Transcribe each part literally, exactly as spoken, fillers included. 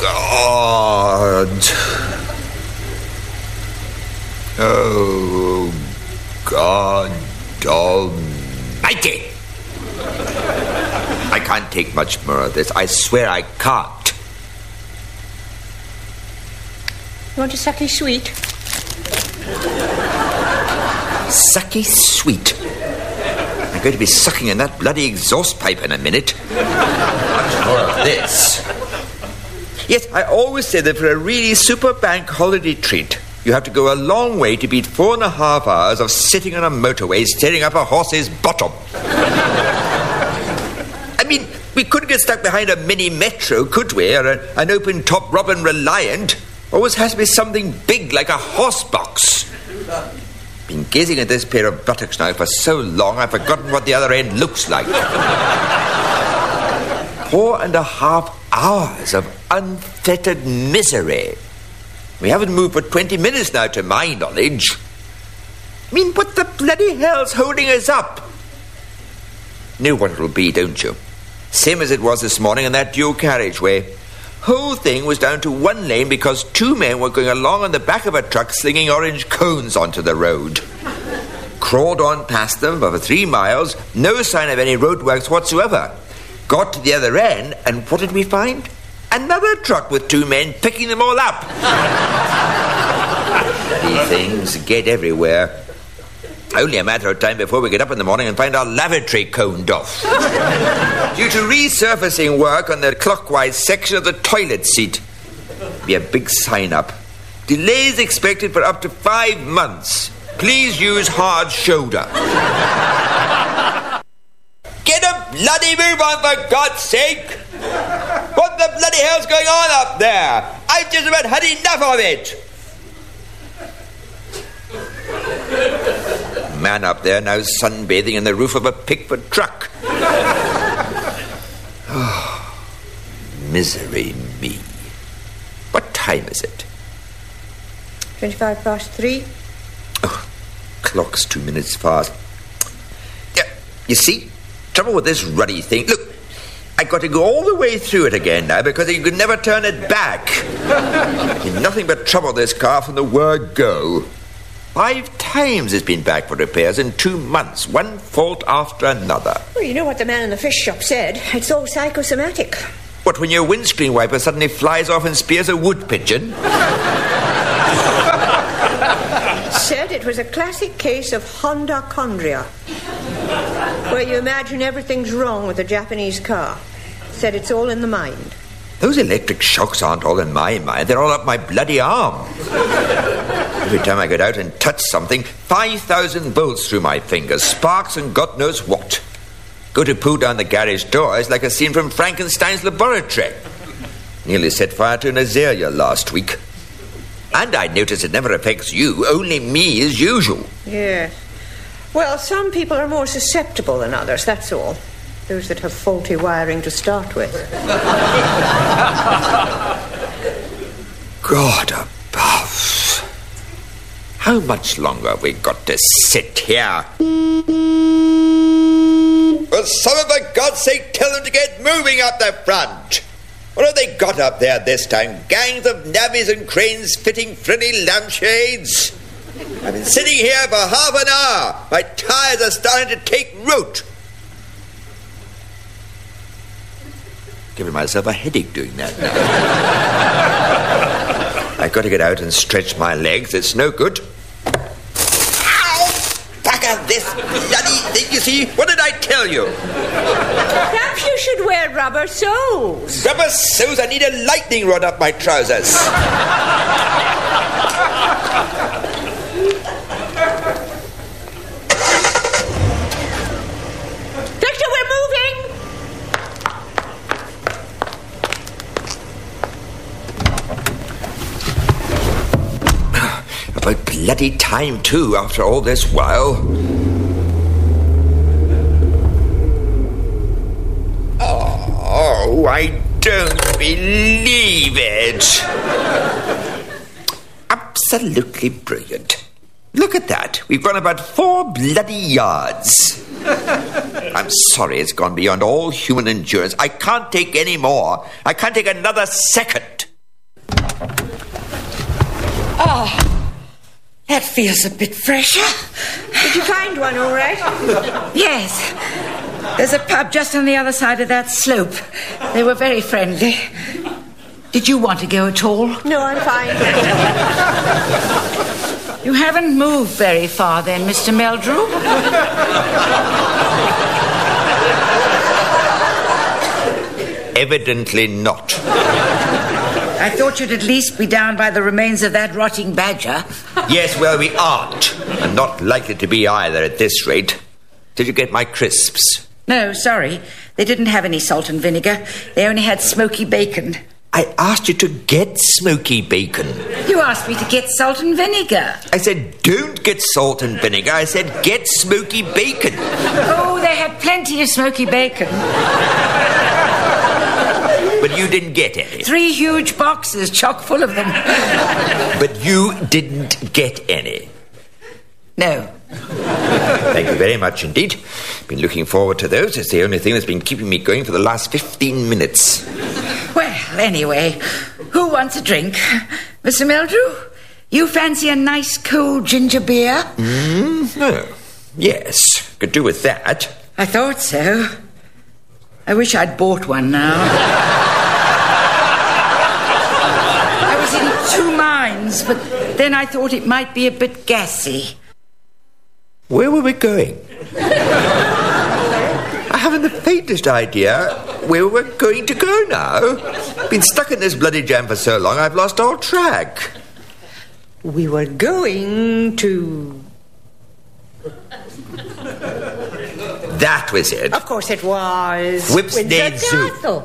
God. Oh, God almighty. I can't take much more of this. I swear I can't. You want a sucky sweet? Sucky sweet? I'm going to be sucking in that bloody exhaust pipe in a minute. Much more of this. Yes, I always say that for a really super bank holiday treat, you have to go a long way to beat four and a half hours of sitting on a motorway staring up a horse's bottom. I mean, we couldn't get stuck behind a mini metro, could we? Or a, an open-top Robin Reliant. Always has to be something big like a horse box. Been gazing at this pair of buttocks now for so long I've forgotten what the other end looks like. Four and a half hours of unfettered misery. We haven't moved for twenty minutes now, to my knowledge. I mean, what the bloody hell's holding us up? Know what it'll be, don't you? Same as it was this morning in that dual carriageway. Whole thing was down to one lane because two men were going along on the back of a truck slinging orange cones onto the road. Crawled on past them for three miles, no sign of any roadworks whatsoever. Got to the other end, and what did we find? Another truck with two men picking them all up. These things get everywhere. Only a matter of time before we get up in the morning and find our lavatory coned off. Due to resurfacing work on the clockwise section of the toilet seat. Be a big sign up. Delays expected for up to five months. Please use hard shoulder. Get a bloody move on, for God's sake! What the bloody hell's going on up there? I've just about had enough of it! Man up there now sunbathing in the roof of a Pickford truck. Oh, misery me. What time is it? Twenty-five past three. Oh, clock's two minutes fast. Yeah, you see? Trouble with this ruddy thing. Look, I've got to go all the way through it again now because you could never turn it back. Nothing but trouble this car from the word go. Five times it's been back for repairs in two months, one fault after another. Well, you know what the man in the fish shop said. It's all psychosomatic. What, when your windscreen wiper suddenly flies off and spears a wood pigeon? Said it was a classic case of Honda-chondria, where you imagine everything's wrong with a Japanese car. Said it's all in the mind. Those electric shocks aren't all in my mind. They're all up my bloody arm. Every time I get out and touch something, five thousand volts through my fingers, sparks and God knows what. Go to pull down the garage door, it's like a scene from Frankenstein's laboratory. Nearly set fire to an azalea last week. And I notice it never affects you, only me as usual. Yes. Well, some people are more susceptible than others, that's all. Those that have faulty wiring to start with. God above. How much longer have we got to sit here? Will someone, for God's sake, tell them to get moving up the front? What have they got up there this time? Gangs of navvies and cranes fitting frilly lampshades? I've been sitting here for half an hour. My tyres are starting to take root. Giving myself a headache doing that now. I've got to get out and stretch my legs. It's no good. Ow! Bugger this bloody thing, you see? What did I tell you? Perhaps you should wear rubber soles. Rubber soles? I need a lightning rod up my trousers. Victor, we're moving! About bloody time, too, after all this while. Oh, I don't believe it. Absolutely brilliant. Look at that. We've gone about four bloody yards. I'm sorry, it's gone beyond all human endurance. I can't take any more. I can't take another second. Oh, that feels a bit fresher. Did you find one all right? Yes. There's a pub just on the other side of that slope. They were very friendly. Did you want to go at all? No, I'm fine. You haven't moved very far then, Mister Meldrew. Evidently not. I thought you'd at least be down by the remains of that rotting badger. Yes, well, we aren't. And not likely to be either at this rate. Did you get my crisps? No, sorry. They didn't have any salt and vinegar. They only had smoky bacon. I asked you to get smoky bacon. You asked me to get salt and vinegar. I said, don't get salt and vinegar. I said, get smoky bacon. Oh, they had plenty of smoky bacon. But you didn't get any. Three huge boxes, chock full of them. But you didn't get any. No. Thank you very much indeed. Been looking forward to those. It's the only thing that's been keeping me going for the last fifteen minutes. Well, anyway, who wants a drink? Mister Meldrew, you fancy a nice cold ginger beer? Mm, no. Yes, could do with that. I thought so. I wish I'd bought one now. I was in two minds, but then I thought it might be a bit gassy. Where were we going? I haven't the faintest idea where we're going to go now. Been stuck in this bloody jam for so long, I've lost all track. We were going to... That was it. Of course it was. Whipsnade Zoo. Castle.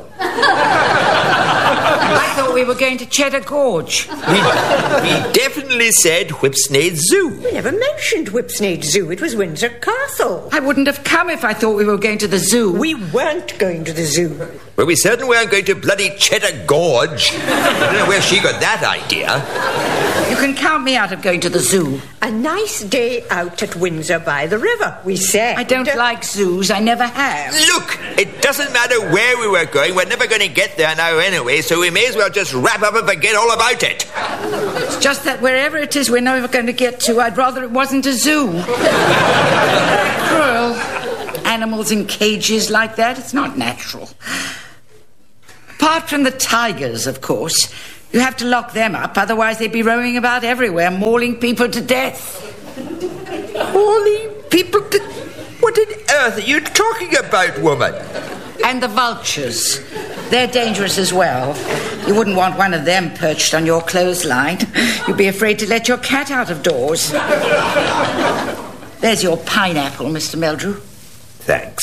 I thought we were going to Cheddar Gorge. We, we definitely said Whipsnade Zoo. We never mentioned Whipsnade Zoo. It was Windsor Castle. I wouldn't have come if I thought we were going to the zoo. We weren't going to the zoo. Well, we certainly weren't going to bloody Cheddar Gorge. I don't know where she got that idea. You can count me out of going to the zoo. A nice day out at Windsor by the river, we said. I don't like zoos. I never have. Look, it doesn't matter where we were going. We're never going to get there now anyway, so we may as well just wrap up and forget all about it. It's just that wherever it is we're never going to get to, I'd rather it wasn't a zoo. Cruel. Animals in cages like that, it's not natural. Apart from the tigers, of course. You have to lock them up, otherwise they'd be roaming about everywhere, mauling people to death. Mauling people to... What on earth are you talking about, woman? And the vultures. They're dangerous as well. You wouldn't want one of them perched on your clothesline. You'd be afraid to let your cat out of doors. There's your pineapple, Mister Meldrew. Thanks.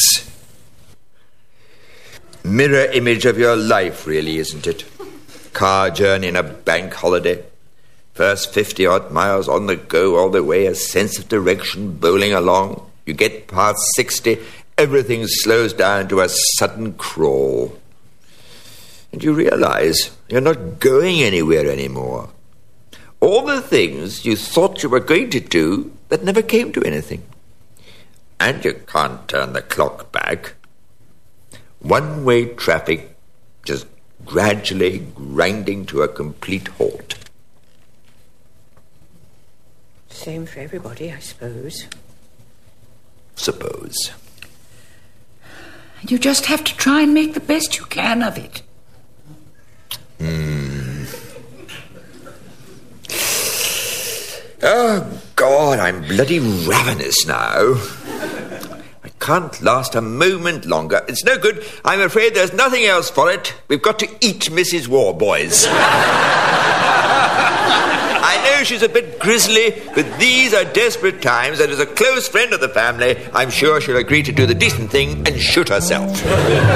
Mirror image of your life, really, isn't it? Car journey and a bank holiday. First fifty-odd miles on the go, all the way, a sense of direction bowling along. You get past sixty, everything slows down to a sudden crawl. And you realize you're not going anywhere anymore. All the things you thought you were going to do that never came to anything. And you can't turn the clock back. One-way traffic just gradually grinding to a complete halt. Same for everybody, I suppose. Suppose. You just have to try and make the best you can of it. Hmm. Oh, God, I'm bloody ravenous now. I can't last a moment longer. It's no good. I'm afraid there's nothing else for it. We've got to eat Missus Warboys. I know she's a bit grisly, but these are desperate times, and as a close friend of the family, I'm sure she'll agree to do the decent thing and shoot herself.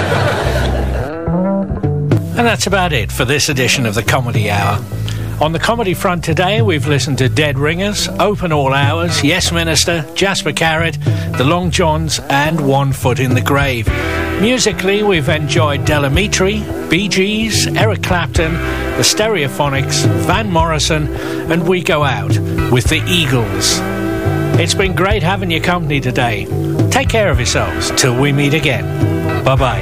And that's about it for this edition of the Comedy Hour. On the comedy front today, we've listened to Dead Ringers, Open All Hours, Yes Minister, Jasper Carrot, The Long Johns, and One Foot in the Grave. Musically, we've enjoyed Delamitri, Bee Gees, Eric Clapton, The Stereophonics, Van Morrison, and We Go Out with the Eagles. It's been great having your company today. Take care of yourselves till we meet again. Bye-bye.